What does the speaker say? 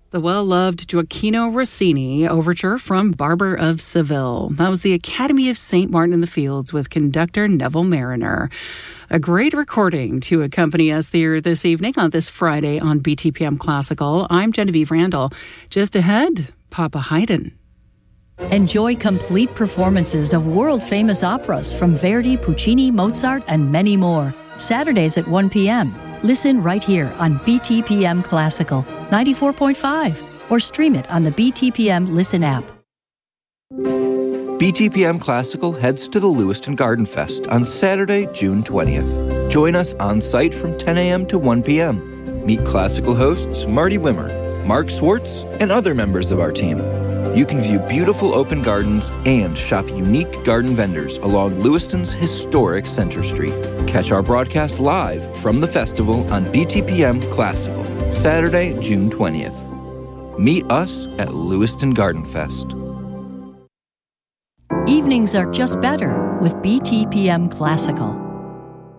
The well-loved Gioacchino Rossini overture from Barber of Seville. That was the Academy of St. Martin in the Fields with conductor Neville Mariner. A great recording to accompany us there this evening on this Friday on BTPM Classical. I'm Genevieve Randall. Just ahead, Papa Haydn. Enjoy complete performances of world-famous operas from Verdi, Puccini, Mozart, and many more. Saturdays at 1 p.m. Listen right here on BTPM Classical 94.5 or stream it on the BTPM Listen app. BTPM Classical heads to the Lewiston Garden Fest on Saturday, June 20th. Join us on site from 10 a.m. to 1 p.m. Meet classical hosts Marty Wimmer, Mark Swartz, and other members of our team. You can view beautiful open gardens and shop unique garden vendors along Lewiston's historic Center Street. Catch our broadcast live from the festival on BTPM Classical, Saturday, June 20th. Meet us at Lewiston Garden Fest. Evenings are just better with BTPM Classical.